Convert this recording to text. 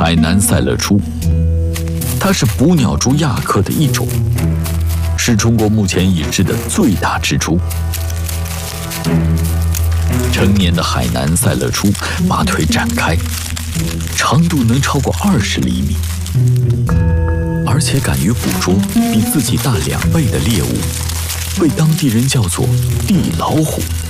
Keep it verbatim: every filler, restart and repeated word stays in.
海南赛勒猪，它是捕鸟蛛亚科的一种，是中国目前已知的最大蜘蛛。成年的海南赛勒猪把腿展开，长度能超过二十厘米，而且敢于捕捉比自己大两倍的猎物，被当地人叫做地老虎。